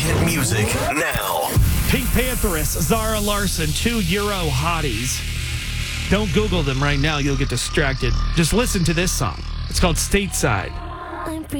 hit music now. Pink Pantheress, Zara Larson, 2 Euro hotties. Don't Google them right now. You'll get distracted. Just listen to this song. It's called Stateside.